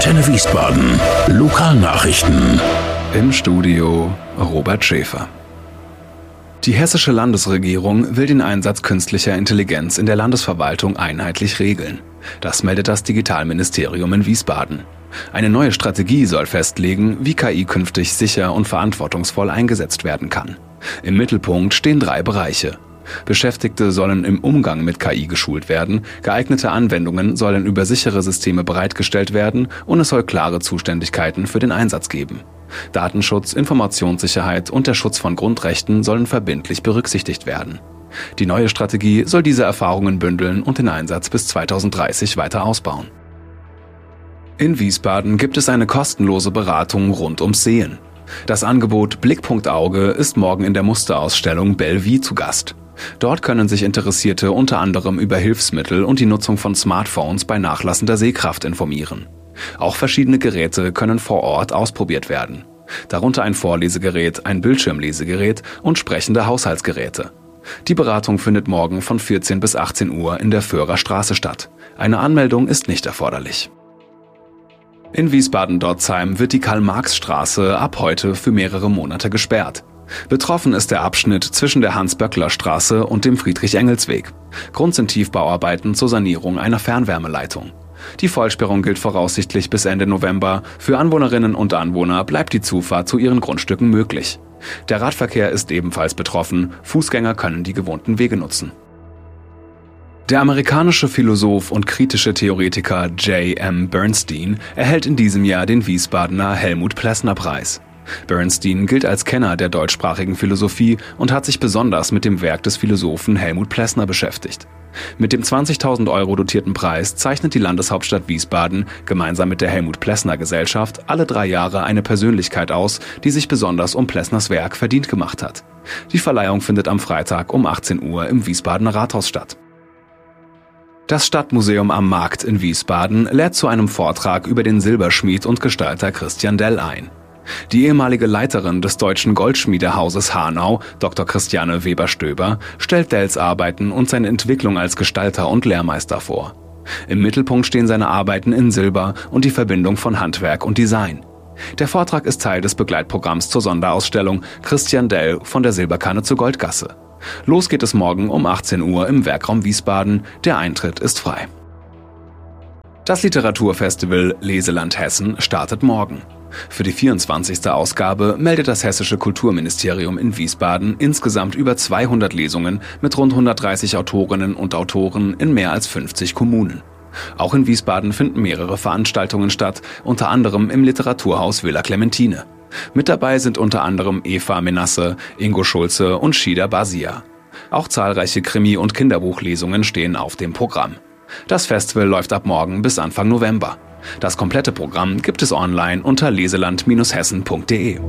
Antenne Wiesbaden. Lokalnachrichten. Im Studio Robert Schäfer. Die hessische Landesregierung will den Einsatz künstlicher Intelligenz in der Landesverwaltung einheitlich regeln. Das meldet das Digitalministerium in Wiesbaden. Eine neue Strategie soll festlegen, wie KI künftig sicher und verantwortungsvoll eingesetzt werden kann. Im Mittelpunkt stehen 3 Bereiche. Beschäftigte sollen im Umgang mit KI geschult werden, geeignete Anwendungen sollen über sichere Systeme bereitgestellt werden und es soll klare Zuständigkeiten für den Einsatz geben. Datenschutz, Informationssicherheit und der Schutz von Grundrechten sollen verbindlich berücksichtigt werden. Die neue Strategie soll diese Erfahrungen bündeln und den Einsatz bis 2030 weiter ausbauen. In Wiesbaden gibt es eine kostenlose Beratung rund ums Sehen. Das Angebot Blickpunkt Auge ist morgen in der Musterausstellung Bellevue zu Gast. Dort können sich Interessierte unter anderem über Hilfsmittel und die Nutzung von Smartphones bei nachlassender Sehkraft informieren. Auch verschiedene Geräte können vor Ort ausprobiert werden. Darunter ein Vorlesegerät, ein Bildschirmlesegerät und sprechende Haushaltsgeräte. Die Beratung findet morgen von 14 bis 18 Uhr in der Föhrer Straße statt. Eine Anmeldung ist nicht erforderlich. In Wiesbaden-Dotzheim wird die Karl-Marx-Straße ab heute für mehrere Monate gesperrt. Betroffen ist der Abschnitt zwischen der Hans-Böckler-Straße und dem Friedrich-Engels-Weg. Grund sind Tiefbauarbeiten zur Sanierung einer Fernwärmeleitung. Die Vollsperrung gilt voraussichtlich bis Ende November. Für Anwohnerinnen und Anwohner bleibt die Zufahrt zu ihren Grundstücken möglich. Der Radverkehr ist ebenfalls betroffen. Fußgänger können die gewohnten Wege nutzen. Der amerikanische Philosoph und kritische Theoretiker J.M. Bernstein erhält in diesem Jahr den Wiesbadener Helmut-Plessner-Preis. Bernstein gilt als Kenner der deutschsprachigen Philosophie und hat sich besonders mit dem Werk des Philosophen Helmut Plessner beschäftigt. Mit dem 20.000 € dotierten Preis zeichnet die Landeshauptstadt Wiesbaden gemeinsam mit der Helmut-Plessner-Gesellschaft alle 3 Jahre eine Persönlichkeit aus, die sich besonders um Plessners Werk verdient gemacht hat. Die Verleihung findet am Freitag um 18 Uhr im Wiesbadener Rathaus statt. Das Stadtmuseum am Markt in Wiesbaden lädt zu einem Vortrag über den Silberschmied und Gestalter Christian Dell ein. Die ehemalige Leiterin des deutschen Goldschmiedehauses Hanau, Dr. Christiane Weber-Stöber, stellt Dells Arbeiten und seine Entwicklung als Gestalter und Lehrmeister vor. Im Mittelpunkt stehen seine Arbeiten in Silber und die Verbindung von Handwerk und Design. Der Vortrag ist Teil des Begleitprogramms zur Sonderausstellung Christian Dell von der Silberkanne zur Goldgasse. Los geht es morgen um 18 Uhr im Werkraum Wiesbaden. Der Eintritt ist frei. Das Literaturfestival Leseland Hessen startet morgen. Für die 24. Ausgabe meldet das Hessische Kulturministerium in Wiesbaden insgesamt über 200 Lesungen mit rund 130 Autorinnen und Autoren in mehr als 50 Kommunen. Auch in Wiesbaden finden mehrere Veranstaltungen statt, unter anderem im Literaturhaus Villa Clementine. Mit dabei sind unter anderem Eva Menasse, Ingo Schulze und Shida Basia. Auch zahlreiche Krimi- und Kinderbuchlesungen stehen auf dem Programm. Das Festival läuft ab morgen bis Anfang November. Das komplette Programm gibt es online unter leseland-hessen.de.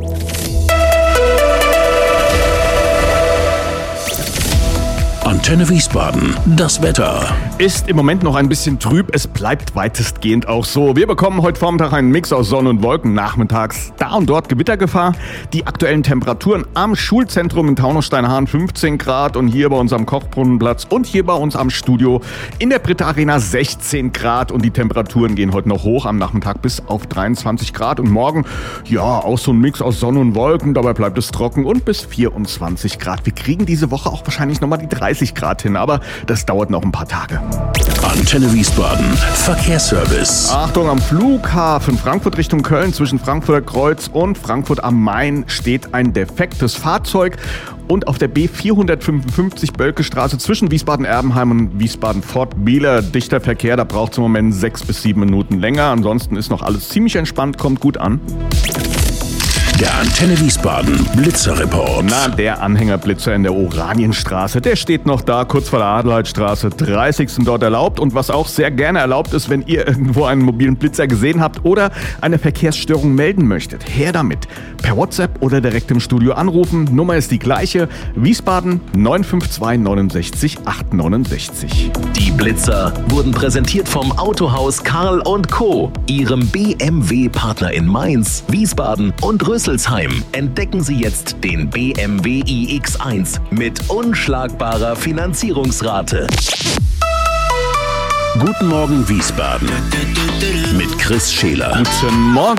Antenne Wiesbaden, das Wetter. Ist im Moment noch ein bisschen trüb, es bleibt weitestgehend auch so. Wir bekommen heute Vormittag einen Mix aus Sonne und Wolken, nachmittags da und dort Gewittergefahr. Die aktuellen Temperaturen am Schulzentrum in Taunus-Steinhahn 15 Grad und hier bei uns am Kochbrunnenplatz und hier bei uns am Studio in der Britta Arena 16 Grad und die Temperaturen gehen heute noch hoch am Nachmittag bis auf 23 Grad und morgen, ja, auch so ein Mix aus Sonne und Wolken, dabei bleibt es trocken und bis 24 Grad. Wir kriegen diese Woche auch wahrscheinlich nochmal die 30 Grad hin, aber das dauert noch ein paar Tage. Antenne Wiesbaden, Verkehrsservice. Achtung, am Flughafen Frankfurt Richtung Köln zwischen Frankfurter Kreuz und Frankfurt am Main steht ein defektes Fahrzeug. Und auf der B455 Bölkestraße zwischen Wiesbaden-Erbenheim und Wiesbaden-Fort-Bieler dichter Verkehr. Da braucht es im Moment 6 bis 7 Minuten länger. Ansonsten ist noch alles ziemlich entspannt, kommt gut an. Der Antenne Wiesbaden Blitzerreport. Na, der Anhängerblitzer in der Oranienstraße, der steht noch da, kurz vor der Adelheidstraße, 30. dort erlaubt. Und was auch sehr gerne erlaubt ist, wenn ihr irgendwo einen mobilen Blitzer gesehen habt oder eine Verkehrsstörung melden möchtet, her damit. Per WhatsApp oder direkt im Studio anrufen. Nummer ist die gleiche, Wiesbaden 952 69 869. Die Blitzer wurden präsentiert vom Autohaus Karl & Co., ihrem BMW-Partner in Mainz, Wiesbaden und Rüsselsheim. Entdecken Sie jetzt den BMW iX1 mit unschlagbarer Finanzierungsrate. Guten Morgen Wiesbaden mit Chris Scheler. Guten Morgen.